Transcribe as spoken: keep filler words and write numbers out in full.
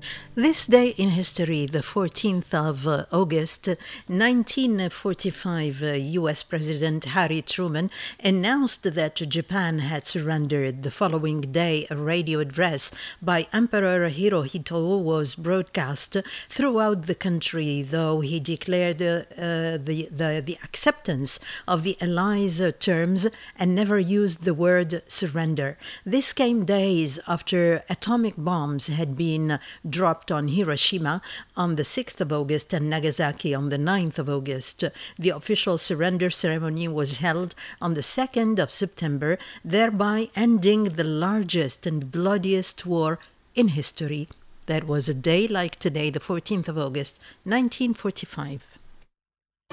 This day in history, the fourteenth of uh, August, nineteen forty-five, uh, U S President Harry Truman announced that Japan had surrendered. The following day, a radio address by Emperor Hirohito was broadcast throughout the country, though he declared uh, uh, the, the, the acceptance of the Allies' uh, terms and never used the word surrender. This came days after atomic bombs had been dropped on Hiroshima on the sixth of August and Nagasaki on the ninth of August. The official surrender ceremony was held on the second of September, thereby ending the largest and bloodiest war in history. That was a day like today, the fourteenth of August, nineteen forty-five.